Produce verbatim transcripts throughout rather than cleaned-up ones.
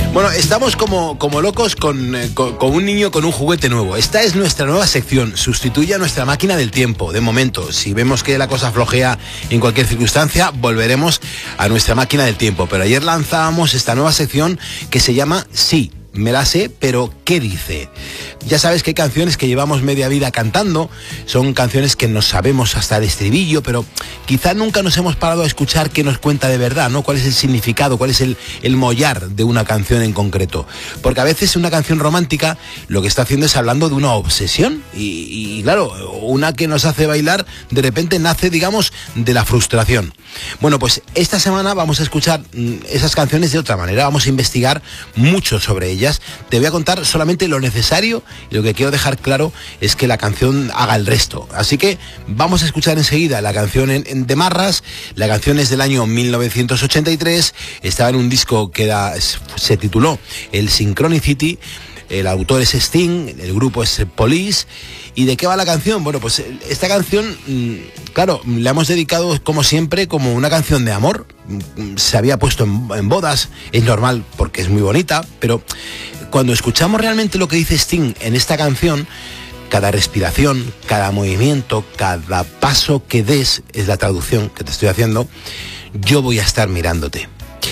Bueno, estamos como, como locos con, eh, con, con un niño con un juguete nuevo. Esta es nuestra nueva sección, sustituye a nuestra máquina del tiempo. De momento, si vemos que la cosa flojea en cualquier circunstancia, volveremos a nuestra máquina del tiempo. Pero ayer lanzábamos esta nueva sección que se llama Sí, me la sé, pero ¿qué dice? Ya sabes que hay canciones que llevamos media vida cantando, son canciones que nos sabemos hasta el estribillo, pero quizá nunca nos hemos parado a escuchar qué nos cuenta de verdad, ¿no? ¿Cuál es el significado, cuál es el, el mollar de una canción en concreto? Porque a veces una canción romántica lo que está haciendo es hablando de una obsesión y, y claro, una que nos hace bailar de repente nace, digamos, de la frustración. Bueno, pues esta semana vamos a escuchar esas canciones de otra manera, vamos a investigar mucho sobre ellas. Te voy a contar solamente lo necesario y lo que quiero dejar claro es que la canción haga el resto. Así que vamos a escuchar enseguida la canción en, en de Marras. La canción es del año mil novecientos ochenta y tres, estaba en un disco que da, se tituló El Synchronicity. El autor es Sting, el grupo es Police. ¿Y de qué va la canción? Bueno, pues esta canción, claro, la hemos dedicado como siempre como una canción de amor. Se había puesto en, en bodas, es normal porque es muy bonita, pero cuando escuchamos realmente lo que dice Sting en esta canción, cada respiración, cada movimiento, cada paso que des, es la traducción que te estoy haciendo, yo voy a estar mirándote.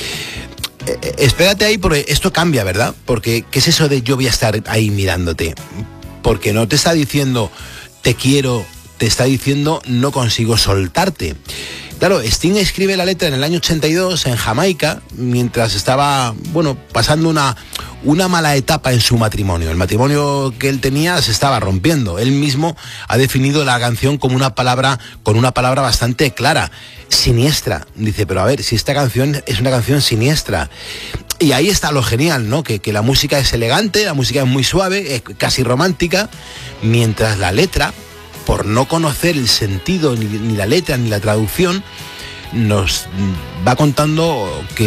Eh, espérate ahí porque esto cambia, ¿verdad? Porque ¿qué es eso de yo voy a estar ahí mirándote? Porque no te está diciendo te quiero, te está diciendo no consigo soltarte. Claro, Sting escribe la letra en el año ochenta y dos en Jamaica, mientras estaba, bueno, pasando una, una mala etapa en su matrimonio. El matrimonio que él tenía se estaba rompiendo. Él mismo ha definido la canción como una palabra, con una palabra bastante clara, siniestra. Dice, pero a ver, si esta canción es una canción siniestra. Y ahí está lo genial, ¿no? Que, que la música es elegante, la música es muy suave, es casi romántica, mientras la letra, por no conocer el sentido, ni, ni la letra, ni la traducción, nos va contando que